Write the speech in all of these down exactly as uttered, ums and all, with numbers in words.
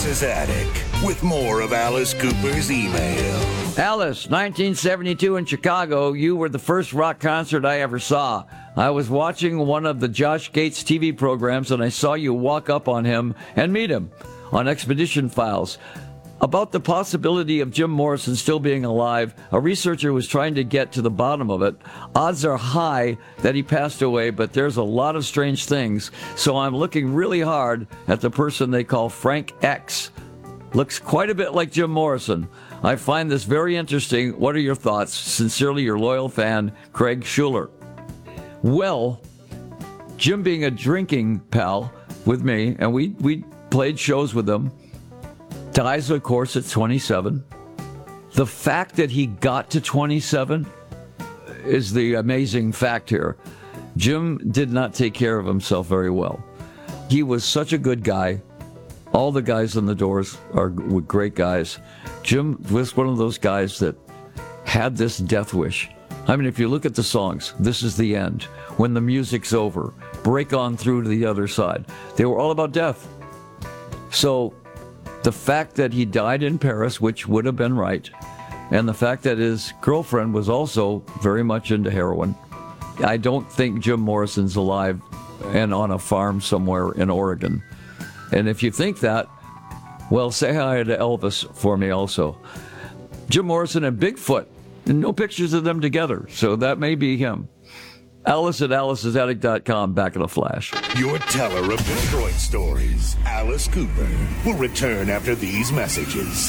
Alice's Attic with more of Alice Cooper's email. Alice, nineteen seventy-two in Chicago, you were the first rock concert I ever saw. I was watching one of the Josh Gates T V programs and I saw you walk up on him and meet him on Expedition Files. About the possibility of Jim Morrison still being alive, a researcher was trying to get to the bottom of it. Odds are high that he passed away, but there's a lot of strange things, so I'm looking really hard at the person they call Frank X. Looks quite a bit like Jim Morrison. I find this very interesting. What are your thoughts? Sincerely, your loyal fan, Craig Schuler. Well, Jim being a drinking pal with me, and we, we played shows with him, dies, of course, at twenty-seven. The fact that he got to twenty-seven is the amazing fact here. Jim did not take care of himself very well. He was such a good guy. All the guys on the Doors are great guys. Jim was one of those guys that had this death wish. I mean, if you look at the songs, This Is the End, When the Music's Over, Break On Through to the Other Side, they were all about death. So the fact that he died in Paris, which would have been right, and the fact that his girlfriend was also very much into heroin, I don't think Jim Morrison's alive and on a farm somewhere in Oregon. And if you think that, well, say hi to Elvis for me also. Jim Morrison and Bigfoot, and no pictures of them together, so that may be him. Alice at alice's attic dot com, back in a flash. Your teller of Detroit stories, Alice Cooper, will return after these messages.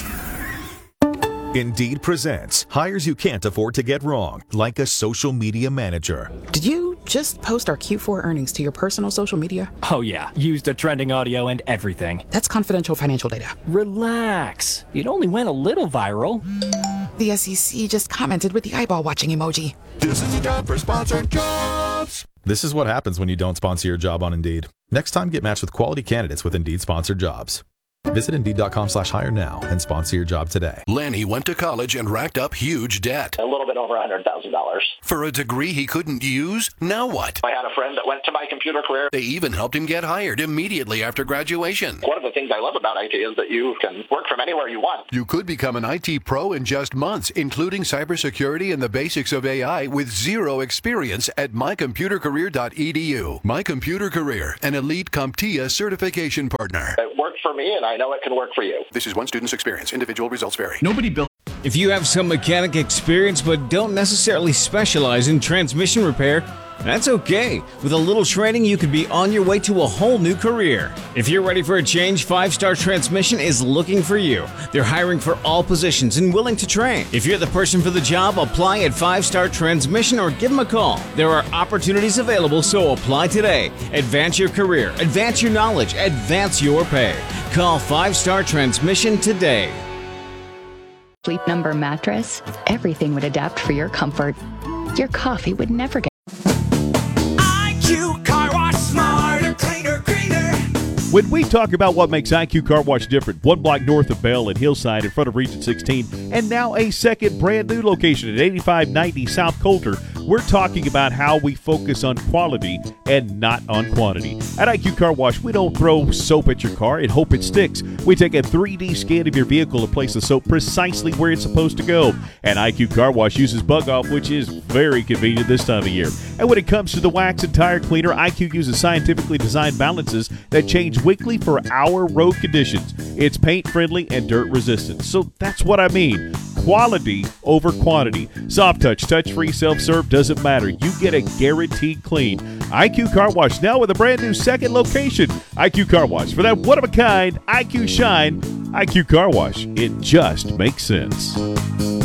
Indeed presents hires you can't afford to get wrong, like a social media manager. Did you just post our Q four earnings to your personal social media? Oh yeah, used the trending audio and everything. That's confidential financial data. Relax. It only went a little viral. The S E C just commented with the eyeball watching emoji. This is a job for sponsored jobs. This is what happens when you don't sponsor your job on Indeed. Next time, get matched with quality candidates with Indeed sponsored jobs. Visit Indeed.com slash hire now and sponsor your job today. Lanny went to college and racked up huge debt. A little bit over one hundred thousand dollars. For a degree he couldn't use? Now what? I had a friend that went to My Computer Career. They even helped him get hired immediately after graduation. One of the things I love about I T is that you can work from anywhere you want. You could become an I T pro in just months, including cybersecurity and the basics of A I with zero experience at my computer career dot e d u. My Computer Career, an elite CompTIA certification partner. It worked for me, and I know it can work for you. This is one student's experience. Individual results vary. Nobody built. If you have some mechanic experience but don't necessarily specialize in transmission repair, that's okay. With a little training, you could be on your way to a whole new career. If you're ready for a change, Five Star Transmission is looking for you. They're hiring for all positions and willing to train. If you're the person for the job, apply at Five Star Transmission or give them a call. There are opportunities available, so apply today. Advance your career, advance your knowledge, advance your pay. Call Five Star Transmission today. Sleep Number mattress, everything would adapt for your comfort. Your coffee would never get. I Q Car Wash, smarter, cleaner, greener. When we talk about what makes I Q Car Wash different, one block north of Bell and Hillside in front of Region sixteen, and now a second brand new location at eighty-five ninety South Coulter, we're talking about how we focus on quality and not on quantity. At I Q Car Wash, we don't throw soap at your car and hope it sticks. We take a three D scan of your vehicle and place the soap precisely where it's supposed to go. And I Q Car Wash uses Bug Off, which is very convenient this time of year. And when it comes to the wax and tire cleaner, I Q uses scientifically designed balances that change weekly for our road conditions. It's paint friendly and dirt resistant. So that's what I mean. Quality over quantity. Soft touch, touch-free, self-serve, doesn't matter. You get a guaranteed clean. I Q Car Wash now with a brand new second location. I Q Car Wash. For that one-of-a-kind I Q shine, I Q Car Wash. It just makes sense.